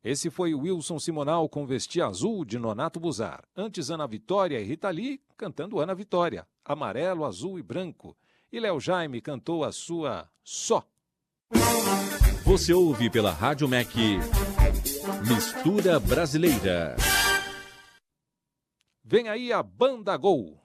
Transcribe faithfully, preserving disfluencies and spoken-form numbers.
Esse foi o Wilson Simonal com Vestir Azul, de Nonato Buzar. Antes, Ana Vitória e Rita Lee cantando Ana Vitória, Amarelo, Azul e Branco. E Léo Jaime cantou a sua Só. Você ouve pela Rádio M E C Mistura Brasileira. Vem aí a Banda Gol.